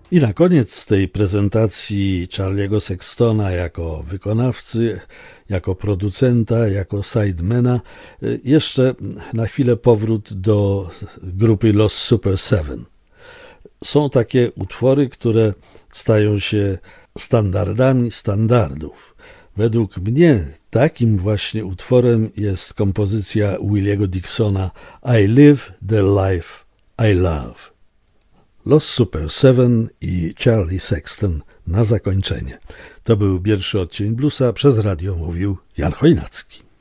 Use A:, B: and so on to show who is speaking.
A: I na koniec tej prezentacji Charlie'ego Sextona jako wykonawcy, jako producenta, jako sidemana, jeszcze na chwilę powrót do grupy Los Super Seven. Są takie utwory, które stają się standardami standardów. Według mnie takim właśnie utworem jest kompozycja Williego Dixona I Live the Life I Love. Los Super Seven i Charlie Sexton na zakończenie. To był pierwszy odcień bluesa, przez radio mówił Jan Chojnacki.